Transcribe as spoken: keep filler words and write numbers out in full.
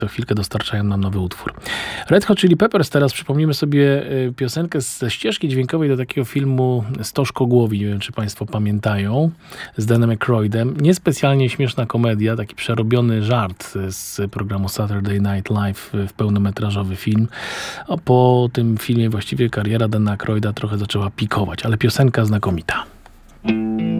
Co chwilkę dostarczają nam nowy utwór. Red Hot Chili Peppers teraz przypomnimy sobie piosenkę ze ścieżki dźwiękowej do takiego filmu Stożkogłowi. Nie wiem, czy państwo pamiętają. Z Danem Aykroydem. Niespecjalnie śmieszna komedia, taki przerobiony żart z programu Saturday Night Live w pełnometrażowy film. A po tym filmie właściwie kariera Dana Aykroyda trochę zaczęła pikować, ale piosenka znakomita.